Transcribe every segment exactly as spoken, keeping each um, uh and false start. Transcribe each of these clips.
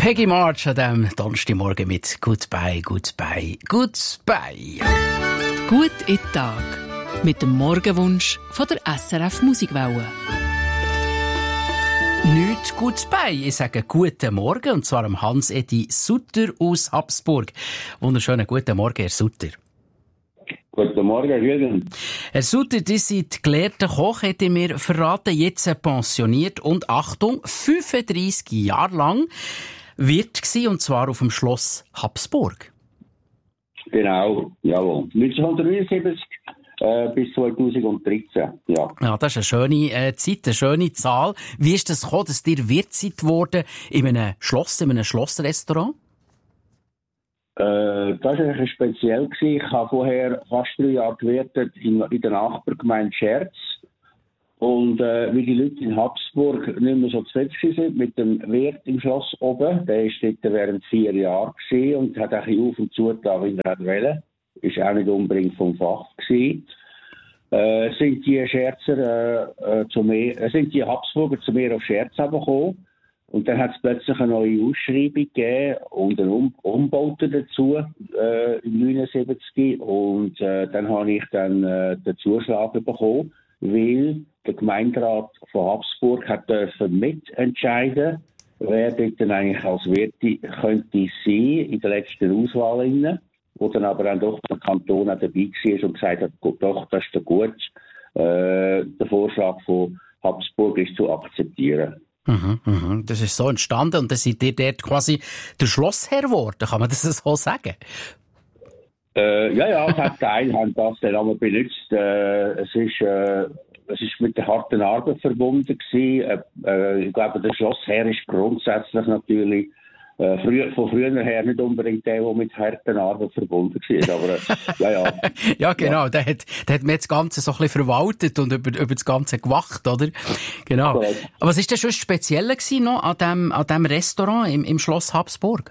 Peggy March an diesem Donnerstagmorgen mit Goodbye, Goodbye, Goodbye. Gut in den Tag. Mit dem Morgenwunsch von der S R F Musikwelle. Nicht Goodbye, ich sage guten Morgen, und zwar am Hans-Edi Sutter aus Habsburg. Wunderschönen guten Morgen, Herr Sutter. Guten Morgen, Herr Jürgen. Herr Sutter, Sie sind gelehrter Koch, hat er mir verraten, jetzt pensioniert und, Achtung, fünfunddreissig Jahre lang Wirt gsi, und zwar auf dem Schloss Habsburg. Genau, jawohl. neunzehnhundertneunundsiebzig äh, bis zweitausenddreizehn, ja. Ja, das ist eine schöne äh, Zeit, eine schöne Zahl. Wie ist das gekommen, dass ihr Wirt seid worden in einem Schloss, in einem Schlossrestaurant? Äh, das war eigentlich speziell gewesen. Ich habe vorher fast drei Jahre gewirtet in, in der Nachbargemeinde Scherz. Und äh, wie die Leute in Habsburg nicht mehr so zufrieden sind mit dem Wirt im Schloss oben, der war dort während vier Jahren gewesen und hat ein bisschen auf und zu da, wie er wollte. Ist auch nicht unbedingt vom Fach gewesen. Äh, sind die Scherzer äh, äh, zu mir, äh, sind die Habsburger zu mir auf Scherz gekommen. Und dann hat es plötzlich eine neue Ausschreibung gegeben und einen um Umbauten dazu äh, im neunundsiebzig. Und äh, dann habe ich dann äh, den Zuschlag bekommen, weil der Gemeinderat von Habsburg hat dürfen mitentscheiden, wer dort dann eigentlich als Wirte könnte sein in der letzten Auswahl inne, wo dann aber dann doch der Kanton auch dabei war und gesagt hat, doch, das ist gut, äh, der Vorschlag von Habsburg ist zu akzeptieren. Mhm, mhm. Das ist so entstanden und dann seid ihr dort quasi der Schlossherr geworden, kann man das so sagen? Äh, ja, ja, hat Teil haben das den Namen benutzt. Äh, es ist, äh, es ist mit der harten Arbeit verbunden gewesen. Äh, äh, ich glaube, der Schlossherr ist grundsätzlich natürlich äh, früher, von früher her nicht unbedingt der, der mit harten Arbeit verbunden war. Aber äh, ja, ja. Ja, genau. Ja. Der hat, der hat mir das Ganze so ein bisschen verwaltet und über, über das Ganze gewacht, oder? Genau. Aber was ist denn schon speziell gewesen noch an dem, an dem Restaurant im, im Schloss Habsburg?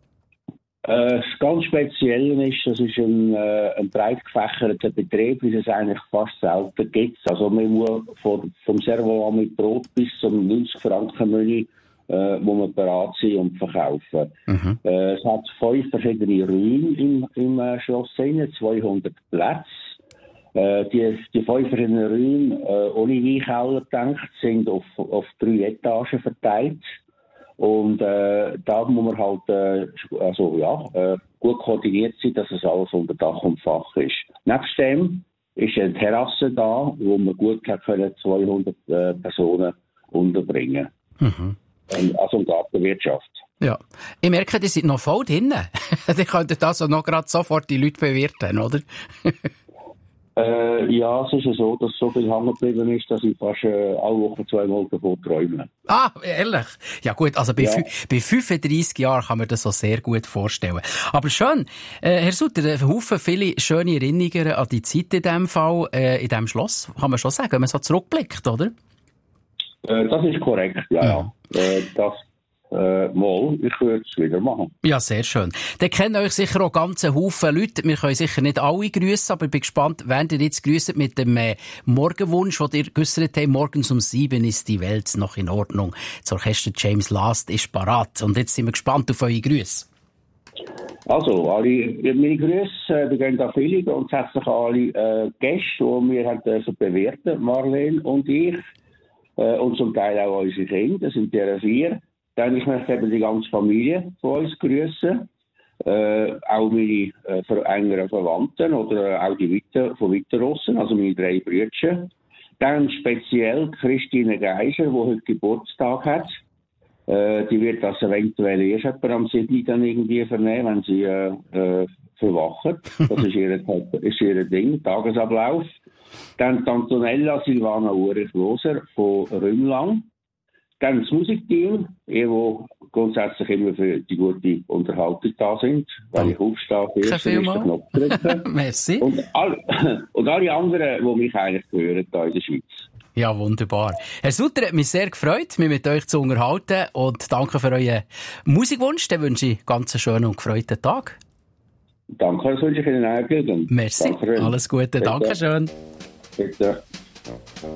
Äh, das ganz Spezielle ist, das ist ein, äh, ein breit gefächerter Betrieb, wie es eigentlich fast selten gibt. Also man muss von, vom Servo mit Brot bis zum neunzig Franken Menü äh, muss man bereit sein und verkaufen. Mhm. Äh, es hat fünf verschiedene Räume im, im äh, Schloss, zweihundert Plätze. Äh, die, die fünf verschiedenen Räume, äh, ohne Weinkeller gedacht, sind auf, auf drei Etagen verteilt. Und äh, da muss man halt äh, also, ja, äh, gut koordiniert sein, dass es alles unter Dach und Fach ist. Nebst dem ist eine Terrasse da, wo man gut können zweihundert äh, Personen unterbringen. Mhm. Und, also eine Gartenwirtschaft. Ja. Ich merke, die sind noch voll drin. Die könnten also noch gerade sofort die Leute bewirten, oder? Äh, ja, es ist ja so, dass so viel hängen geblieben ist, dass ich fast äh, alle Wochen zweimal davon träume. Ah, ehrlich? Ja gut, also bei, ja. bei fünfunddreissig Jahren kann man das so sehr gut vorstellen. Aber schön, äh, Herr Sutter, ein Haufen viele schöne Erinnerungen an die Zeit in diesem Fall, äh, in diesem Schloss, kann man schon sagen, wenn man so zurückblickt, oder? Äh, das ist korrekt, ja, ja. ja. Äh, das Äh, mal, ich würde es wieder machen. Ja, sehr schön. Dann kennen euch sicher auch ganze Haufen Leute. Wir können sicher nicht alle grüssen, aber ich bin gespannt, wen ihr jetzt grüsst mit dem äh, Morgenwunsch, den ihr geäussert habt. Morgens um sieben ist die Welt noch in Ordnung. Das Orchester James Last ist parat. Und jetzt sind wir gespannt auf eure Grüße. Also, alle, meine Grüße, die gehen an viele, grundsätzlich an alle äh, Gäste, die wir haben also bewerten, Marlene und ich, äh, und zum Teil auch unsere Kinder, das sind die vier. Dann ich möchte eben die ganze Familie von uns grüßen, äh, auch meine äh, engeren Verwandten oder auch die Weiter, von Weiterossen, also meine drei Brüder. Dann speziell Christine Geiser, die heute Geburtstag hat. Äh, die wird das eventuell erst etwa am siebten dann irgendwie vernehmen, wenn sie äh, äh, verwacht. Das ist ihr, ist ihr Ding, Tagesablauf. Dann Antonella Silvana Ulrich-Loser von Rümlang. Dann das Musikteam, die grundsätzlich immer für die gute Unterhaltung da sind. Wenn ich aufstehe, erst den Knopf drücken. Merci. Und, all, und alle anderen, die mich eigentlich gehören, hier in der Schweiz. Ja, wunderbar. Herr Sutter, hat mich sehr gefreut, mich mit euch zu unterhalten. Und danke für euren Musikwunsch. Dann wünsche ich ganz einen schönen und gefreuten Tag. Danke, das wünsche ich Ihnen auch. Merci. Danke. Alles Gute. Dankeschön. Bitte.